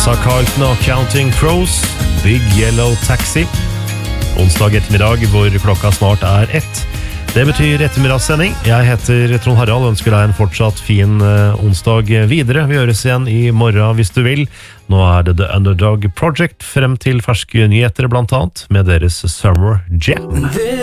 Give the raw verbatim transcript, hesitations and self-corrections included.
Assa Carlton og Counting Crows, Big Yellow Taxi. Onsdag ettermiddag hvor klokka snart er ett. Det betyr ettermiddagssending. Jeg heter Trond Harald og ønsker deg en fortsatt fin uh, onsdag videre. Vi høres igjen i morgen hvis du vil. Nå er det The Underdog Project frem til ferske nyheter blant annet med deres Summer Jam.